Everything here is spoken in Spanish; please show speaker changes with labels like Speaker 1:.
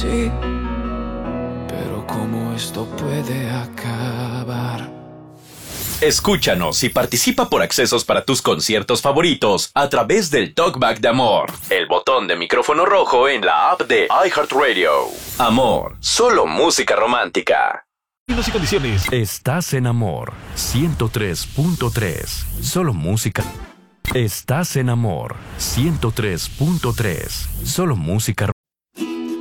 Speaker 1: Sí, pero ¿cómo esto puede acabar?
Speaker 2: Escúchanos y participa por accesos para tus conciertos favoritos a través del Talkback de Amor, el botón de micrófono rojo en la app de iHeartRadio. Amor, solo música romántica.
Speaker 3: Y condiciones.
Speaker 4: Estás en Amor 103.3. Solo música. Estás en Amor 103.3. Solo música romántica.